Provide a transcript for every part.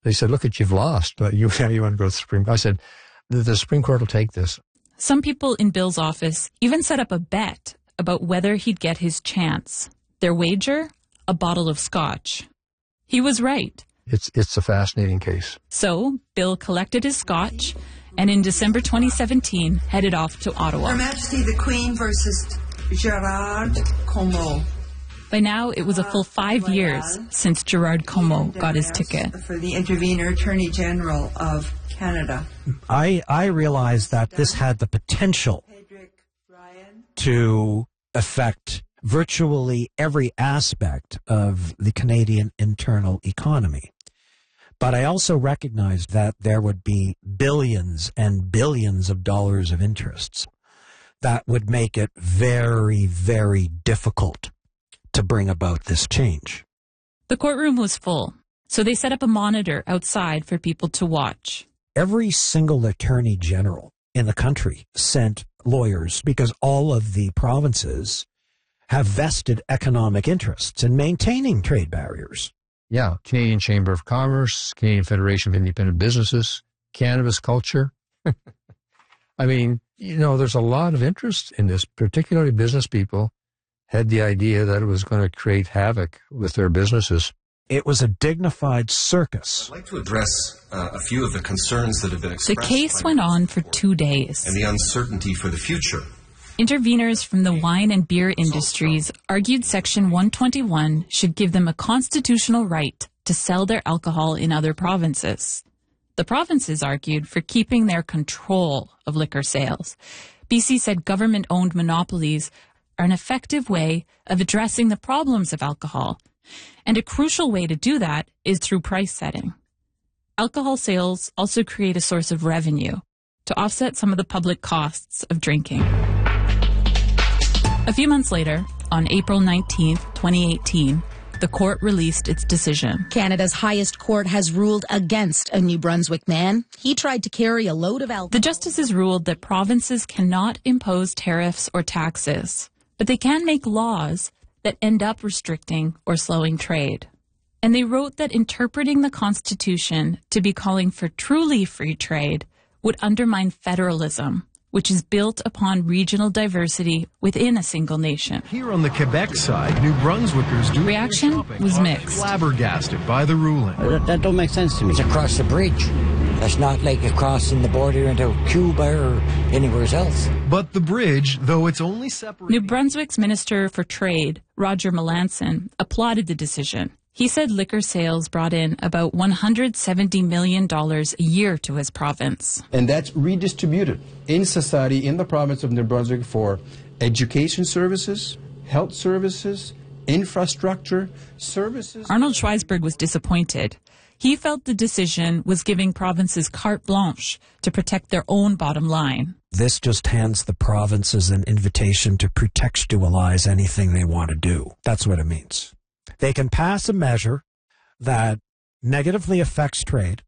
They said, look, you've lost, but you want to go to the Supreme Court. I said, the Supreme Court will take this. Some people in Bill's office even set up a bet about whether he'd get his chance. Their wager? A bottle of scotch. He was right. It's a fascinating case. So, Bill collected his scotch and in December 2017 headed off to Ottawa. Her Majesty the Queen versus Gerard Como. By now, it was a full 5 years since Gerard Como got his ticket. For the intervener, Attorney General of Canada. I realized that this had the potential to affect virtually every aspect of the Canadian internal economy. But I also recognized that there would be billions and billions of dollars of interests that would make it very, very difficult to bring about this change. The courtroom was full, so they set up a monitor outside for people to watch. Every single attorney general in the country sent lawyers because all of the provinces have vested economic interests in maintaining trade barriers. Yeah, Canadian Chamber of Commerce, Canadian Federation of Independent Businesses, cannabis culture. I mean, there's a lot of interest in this, particularly business people had the idea that it was going to create havoc with their businesses. It was a dignified circus. I'd like to address a few of the concerns that have been expressed. The case went on for 2 days. And the uncertainty for the future. Interveners from the wine and beer industries argued Section 121 should give them a constitutional right to sell their alcohol in other provinces. The provinces argued for keeping their control of liquor sales. BC said government-owned monopolies are an effective way of addressing the problems of alcohol, and a crucial way to do that is through price setting. Alcohol sales also create a source of revenue to offset some of the public costs of drinking. A few months later, on April 19, 2018, the court released its decision. Canada's highest court has ruled against a New Brunswick man. He tried to carry a load of alcohol. The justices ruled that provinces cannot impose tariffs or taxes, but they can make laws that end up restricting or slowing trade. And they wrote that interpreting the Constitution to be calling for truly free trade would undermine federalism, which is built upon regional diversity within a single nation. Here on the Quebec side, New Brunswickers do reaction was mixed. Flabbergasted by the ruling. That don't make sense to me. It's across the bridge. That's not like crossing the border into Cuba or anywhere else. But the bridge, though it's only separated... New Brunswick's Minister for Trade, Roger Melanson, applauded the decision. He said liquor sales brought in about $170 million a year to his province. And that's redistributed in society in the province of New Brunswick for education services, health services, infrastructure services. Arnold Schweisberg was disappointed. He felt the decision was giving provinces carte blanche to protect their own bottom line. This just hands the provinces an invitation to pretextualize anything they want to do. That's what it means. They can pass a measure that negatively affects trade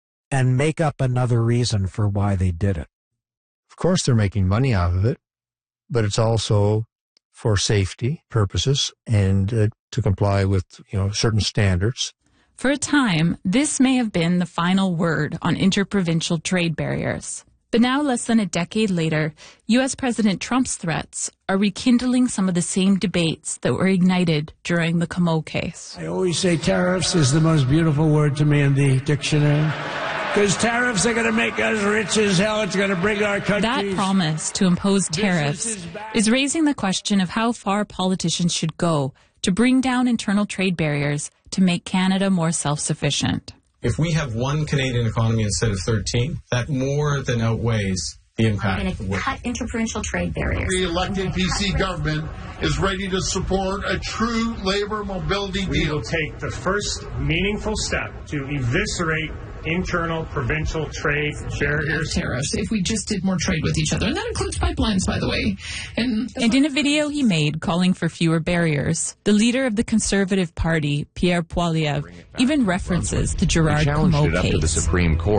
and make up another reason for why they did it. Of course, they're making money out of it, but it's also for safety purposes and to comply with, certain standards. For a time, this may have been the final word on interprovincial trade barriers. But now, less than a decade later, U.S. President Trump's threats are rekindling some of the same debates that were ignited during the Como case. I always say tariffs is the most beautiful word to me in the dictionary. Because tariffs are going to make us rich as hell. It's going to bring our country. That promise to impose tariffs is raising the question of how far politicians should go to bring down internal trade barriers to make Canada more self-sufficient. If we have one Canadian economy instead of 13, that more than outweighs the impact. We're going to cut interprovincial trade barriers. The re-elected BC government is ready to support a true labor mobility deal. We will take the first meaningful step to eviscerate internal provincial trade barriers. Tariffs if we just did more trade with each other. And that includes pipelines, by the way. And in a video he made calling for fewer barriers, the leader of the Conservative Party, Pierre Poilievre, even references the Gerard Como case. Up to the Supreme Court.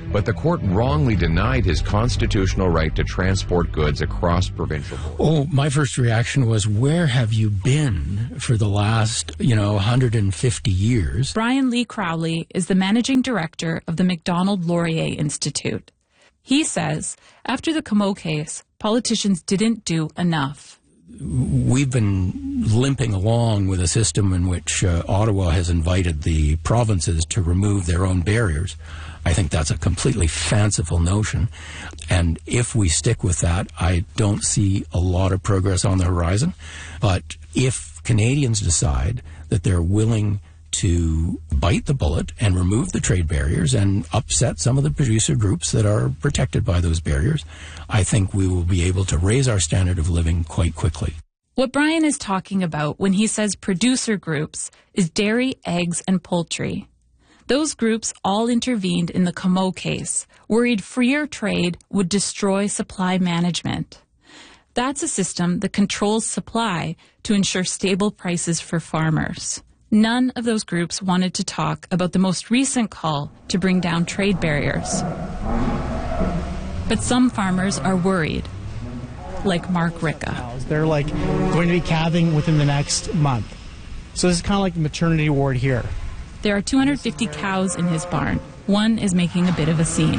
but the court wrongly denied his constitutional right to transport goods across provincial borders. Oh, my first reaction was, where have you been for the last, 150 years? Brian Lee Crowley is the managing director of the Macdonald-Laurier Institute. He says, after the Comeau case, politicians didn't do enough. We've been limping along with a system in which Ottawa has invited the provinces to remove their own barriers. I think that's a completely fanciful notion. And if we stick with that, I don't see a lot of progress on the horizon. But if Canadians decide that they're willing to bite the bullet and remove the trade barriers and upset some of the producer groups that are protected by those barriers, I think we will be able to raise our standard of living quite quickly. What Brian is talking about when he says producer groups is dairy, eggs, and poultry. Those groups all intervened in the Comeau case, worried freer trade would destroy supply management. That's a system that controls supply to ensure stable prices for farmers. None of those groups wanted to talk about the most recent call to bring down trade barriers. But some farmers are worried, like Mark Ricca. They're going to be calving within the next month. So this is kind of like the maternity ward here. There are 250 cows in his barn. One is making a bit of a scene.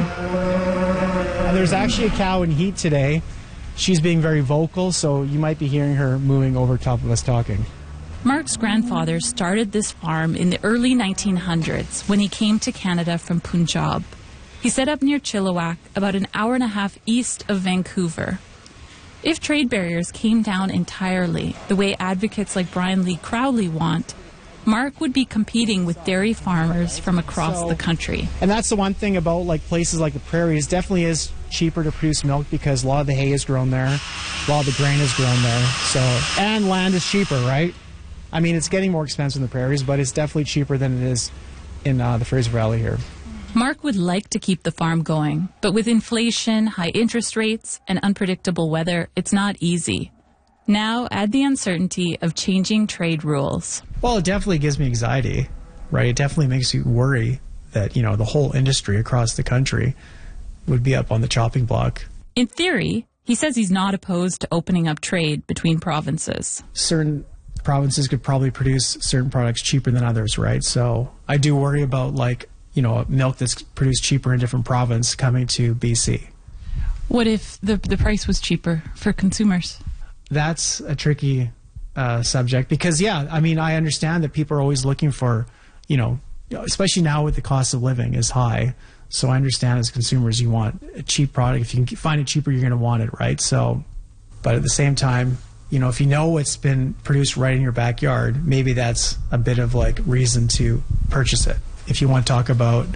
And there's actually a cow in heat today. She's being very vocal, so you might be hearing her moving over top of us talking. Mark's grandfather started this farm in the early 1900s when he came to Canada from Punjab. He set up near Chilliwack, about an hour and a half east of Vancouver. If trade barriers came down entirely, the way advocates like Brian Lee Crowley want, Mark would be competing with dairy farmers from across the country. And that's the one thing about places like the prairies. Definitely is cheaper to produce milk because a lot of the hay is grown there, a lot of the grain is grown there. And land is cheaper, right? I mean, it's getting more expensive in the prairies, but it's definitely cheaper than it is in the Fraser Valley here. Mark would like to keep the farm going, but with inflation, high interest rates, and unpredictable weather, it's not easy. Now, add the uncertainty of changing trade rules. Well, it definitely gives me anxiety, right? It definitely makes you worry that, the whole industry across the country would be up on the chopping block. In theory, he says he's not opposed to opening up trade between provinces. Certain provinces could probably produce certain products cheaper than others, right? So I do worry about milk that's produced cheaper in a different province coming to BC. What if the price was cheaper for consumers? That's a tricky subject because, I understand that people are always looking for, especially now with the cost of living is high. So I understand as consumers you want a cheap product. If you can find it cheaper, you're going to want it, right? So, but at the same time, if you know it's been produced right in your backyard, maybe that's a bit of reason to purchase it. If you want to talk about,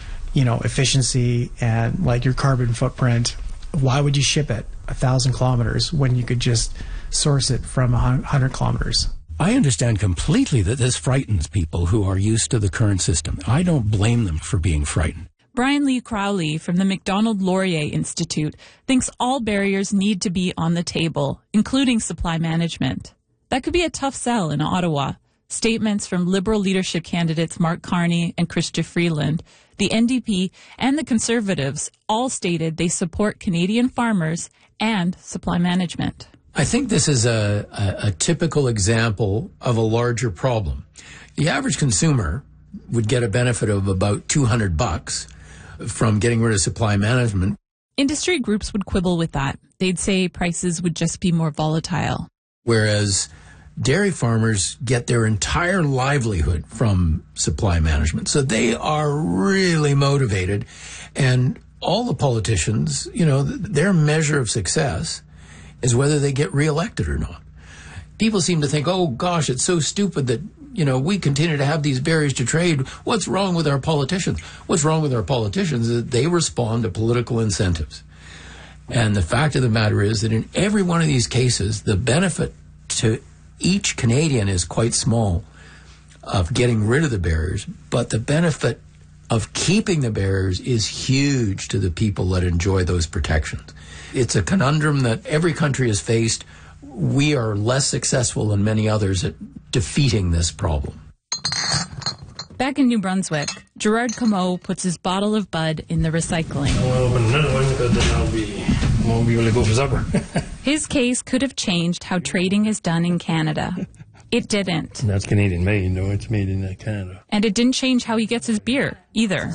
efficiency and your carbon footprint, why would you ship it 1,000 kilometers when you could just source it from 100 kilometers? I understand completely that this frightens people who are used to the current system. I don't blame them for being frightened. Brian Lee Crowley from the Macdonald-Laurier Institute thinks all barriers need to be on the table, including supply management. That could be a tough sell in Ottawa. Statements from Liberal leadership candidates Mark Carney and Chrystia Freeland, the NDP, and the Conservatives all stated they support Canadian farmers and supply management. I think this is a typical example of a larger problem. The average consumer would get a benefit of about $200 from getting rid of supply management. Industry groups would quibble with that. They'd say prices would just be more volatile. Whereas dairy farmers get their entire livelihood from supply management. So they are really motivated. And all the politicians, their measure of success is whether they get reelected or not. People seem to think, oh, gosh, it's so stupid that, we continue to have these barriers to trade. What's wrong with our politicians? What's wrong with our politicians is that they respond to political incentives. And the fact of the matter is that in every one of these cases, the benefit to each Canadian is quite small of getting rid of the barriers, but the benefit of keeping the barriers is huge to the people that enjoy those protections. It's a conundrum that every country has faced. We are less successful than many others at defeating this problem. Back in New Brunswick, Gerard Comeau puts his bottle of Bud in the recycling. I'll open another one because then won't be able to go for supper. His case could have changed how trading is done in Canada. It didn't. That's Canadian made, though. It's made in Canada. And it didn't change how he gets his beer, either.